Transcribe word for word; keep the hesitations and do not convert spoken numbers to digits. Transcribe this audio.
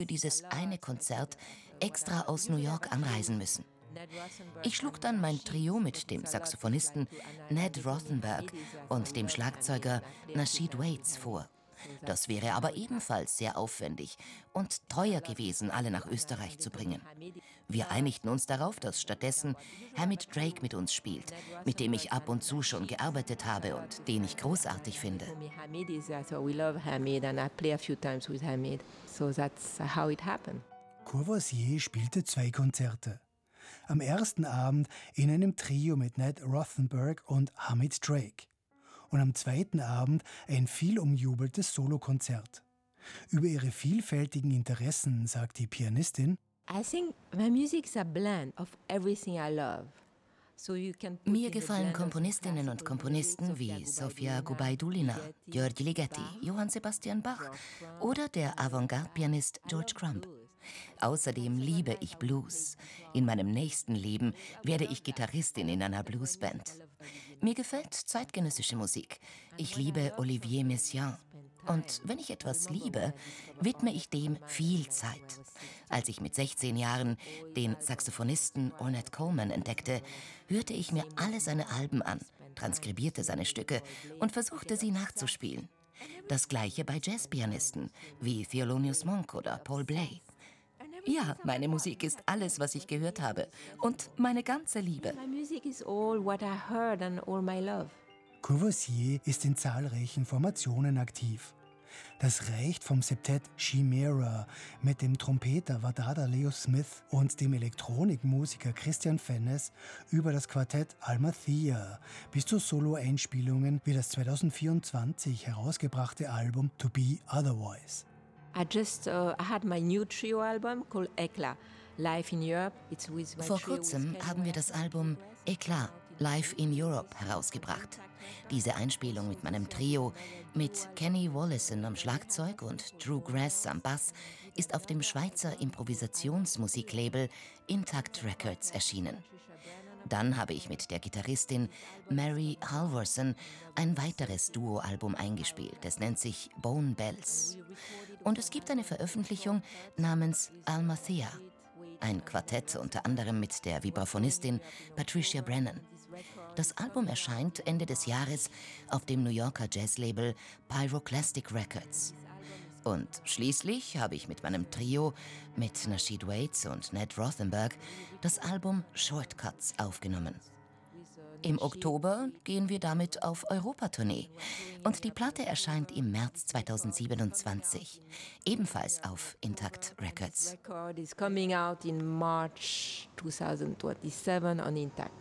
für dieses eine Konzert extra aus New York anreisen müssen. Ich schlug dann mein Trio mit dem Saxophonisten Ned Rothenberg und dem Schlagzeuger Nasheed Waits vor. Das wäre aber ebenfalls sehr aufwendig und teuer gewesen, alle nach Österreich zu bringen. Wir einigten uns darauf, dass stattdessen Hamid Drake mit uns spielt, mit dem ich ab und zu schon gearbeitet habe und den ich großartig finde. Courvoisier spielte zwei Konzerte. Am ersten Abend in einem Trio mit Ned Rothenberg und Hamid Drake. Und am zweiten Abend ein viel umjubeltes Solokonzert. Über ihre vielfältigen Interessen sagt die Pianistin: I think my music is a blend of everything I love. Mir gefallen Komponistinnen und Komponisten wie Sofia Gubaidulina, György Ligeti, Johann Sebastian Bach oder der Avantgarde-Pianist George Crumb. Außerdem liebe ich Blues. In meinem nächsten Leben werde ich Gitarristin in einer Bluesband. Mir gefällt zeitgenössische Musik. Ich liebe Olivier Messiaen. Und wenn ich etwas liebe, widme ich dem viel Zeit. Als ich mit sechzehn Jahren den Saxophonisten Ornette Coleman entdeckte, hörte ich mir alle seine Alben an, transkribierte seine Stücke und versuchte sie nachzuspielen. Das gleiche bei Jazzpianisten wie Thelonious Monk oder Paul Bley. Ja, meine Musik ist alles, was ich gehört habe und meine ganze Liebe. Courvoisier ist in zahlreichen Formationen aktiv. Das reicht vom Septett Chimera mit dem Trompeter Wadada Leo Smith und dem Elektronikmusiker Christian Fennes über das Quartett Almathea bis zu Solo-Einspielungen wie das zweitausendvierundzwanzig herausgebrachte Album To Be Otherwise. I just uh, I had my new trio album called Eclat, Live in Europe. It's with my Vor trio kurzem with haben wir das Album Eclat, Live in Europe herausgebracht. Diese Einspielung mit meinem Trio, mit Kenny Wollesen am Schlagzeug und Drew Grass am Bass, ist auf dem Schweizer Improvisationsmusiklabel Intact Records erschienen. Dann habe ich mit der Gitarristin Mary Halvorsen ein weiteres Duo-Album eingespielt. Es nennt sich Bone Bells. Und es gibt eine Veröffentlichung namens Almathea. Ein Quartett unter anderem mit der Vibraphonistin Patricia Brennan. Das Album erscheint Ende des Jahres auf dem New Yorker Jazzlabel Pyroclastic Records. Und schließlich habe ich mit meinem Trio, mit Nasheed Waits und Ned Rothenberg, das Album Shortcuts aufgenommen. Im Oktober gehen wir damit auf Europatournee und die Platte erscheint im März zweitausendsiebenundzwanzig, ebenfalls auf Intact Records. record is coming out in March twenty twenty-seven on Intact.